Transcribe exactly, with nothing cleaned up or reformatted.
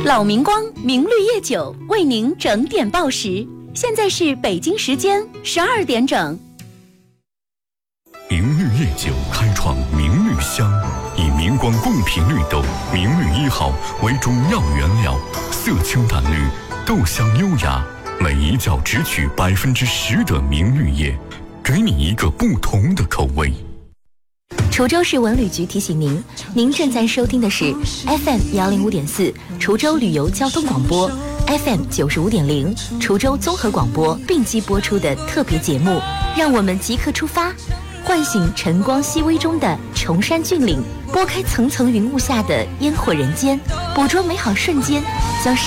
老明光明绿叶酒为您整点报时，现在是北京时间十二点整。 明绿叶酒开创明绿香，以明光贡品绿豆明绿一号为主要原料，色清淡绿，豆香优雅，每一窖只取百分之十的明绿叶，给你一个不同的口味。 滁州市文旅局提醒您，您正在收听的是 F M 幺零五点四滁州旅游交通广播 ，F M 九十五点零滁州综合广播并机播出的特别节目。让我们即刻出发，唤醒晨光熹微中的崇山峻岭，拨开层层云雾下的烟火人间，捕捉美好瞬间，将